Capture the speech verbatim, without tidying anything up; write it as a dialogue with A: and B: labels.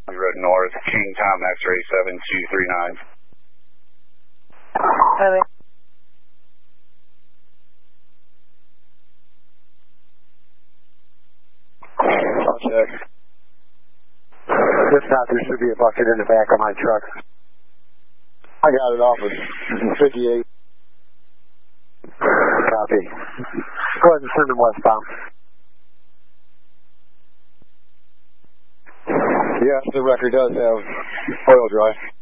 A: Road North, King Tom X-ray seven two three nine.
B: Highway.
C: I'll check. If not, there should be a bucket in the back of my truck. I got it off of fifty-eight. Copy. Go ahead and send them westbound. Yes, the record does have oil dry.